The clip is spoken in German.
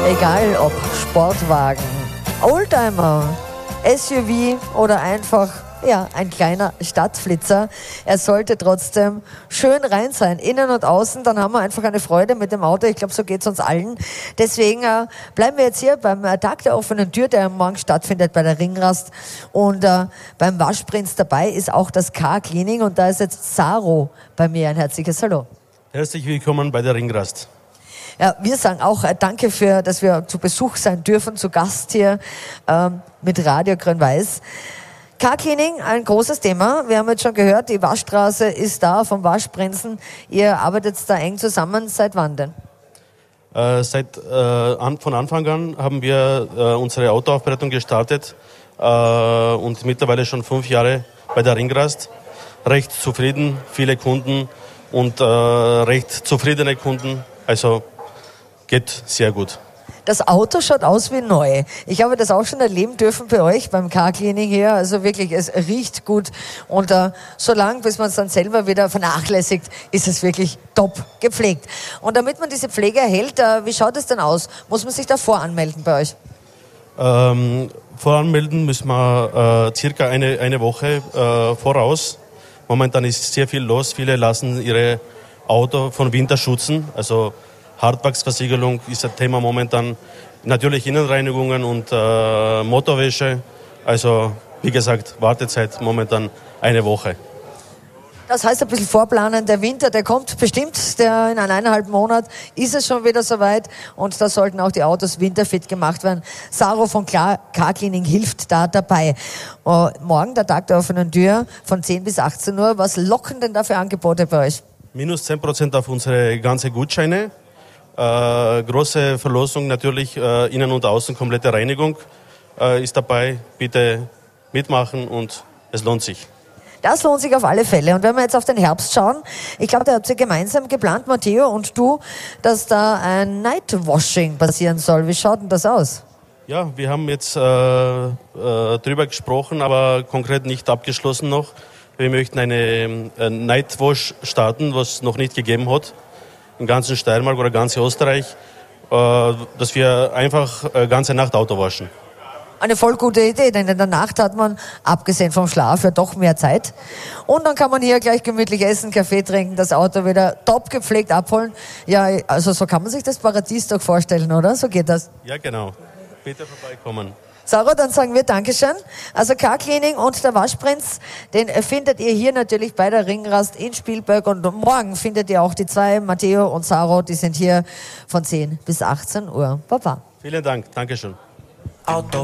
Egal ob Sportwagen, Oldtimer, SUV oder einfach ein kleiner Stadtflitzer. Er sollte trotzdem schön rein sein, innen und außen. Dann haben wir einfach eine Freude mit dem Auto. Ich glaube, so geht es uns allen. Deswegen bleiben wir jetzt hier beim Tag der offenen Tür, der morgen stattfindet bei der Ringrast. Und beim Waschprinz dabei ist auch das Car Cleaning. Und da ist jetzt Saro bei mir. Ein herzliches Hallo. Herzlich willkommen bei der Ringrast. Ja, wir sagen auch danke dass wir zu Besuch sein dürfen, zu Gast hier mit Radio Grün-Weiß. Car Cleaning, ein großes Thema. Wir haben jetzt schon gehört, die Waschstraße ist da vom Waschprinzen. Ihr arbeitet da eng zusammen. Seit wann denn? Von Anfang an haben wir unsere Autoaufbereitung gestartet und mittlerweile schon 5 Jahre bei der Ringrast. Recht zufrieden, viele Kunden und recht zufriedene Kunden. Also geht sehr gut. Das Auto schaut aus wie neu. Ich habe das auch schon erleben dürfen bei euch beim Car Cleaning hier. Also wirklich, es riecht gut. Und so lange, bis man es dann selber wieder vernachlässigt, ist es wirklich top gepflegt. Und damit man diese Pflege erhält, wie schaut es denn aus? Muss man sich da voranmelden bei euch? Voranmelden müssen wir circa eine Woche voraus. Momentan ist sehr viel los. Viele lassen ihre Auto von Winter schützen. Also Hardwachsversiegelung ist ein Thema momentan. Natürlich Innenreinigungen und Motorwäsche. Also wie gesagt, Wartezeit momentan eine Woche. Das heißt ein bisschen vorplanen. Der Winter, der kommt bestimmt. In 1,5 Monat ist es schon wieder soweit. Und da sollten auch die Autos winterfit gemacht werden. Saro von Car Cleaning hilft da dabei. Morgen, der Tag der offenen Tür, von 10 bis 18 Uhr. Was locken denn da für Angebote bei euch? Minus 10% auf unsere ganze Gutscheine. Große Verlosung natürlich, innen und außen, komplette Reinigung ist dabei. Bitte mitmachen und es lohnt sich. Das lohnt sich auf alle Fälle. Und wenn wir jetzt auf den Herbst schauen, ich glaube, da habt ihr gemeinsam geplant, Matteo und du, dass da ein Nightwashing passieren soll. Wie schaut denn das aus? Ja, wir haben jetzt drüber gesprochen, aber konkret nicht abgeschlossen noch. Wir möchten eine Nightwash starten, was es noch nicht gegeben hat. Im ganzen Steiermark oder ganz Österreich, dass wir einfach ganze Nacht Auto waschen. Eine voll gute Idee, denn in der Nacht hat man, abgesehen vom Schlaf, ja doch mehr Zeit. Und dann kann man hier gleich gemütlich essen, Kaffee trinken, das Auto wieder top gepflegt abholen. Ja, also so kann man sich das Paradies doch vorstellen, oder? So geht das. Ja, genau. Bitte vorbeikommen. Sarah, dann sagen wir Dankeschön. Also Car Cleaning und der Waschprinz, den findet ihr hier natürlich bei der Ringrast in Spielberg. Und morgen findet ihr auch die zwei, Matteo und Sarah, die sind hier von 10 bis 18 Uhr. Baba. Vielen Dank. Dankeschön.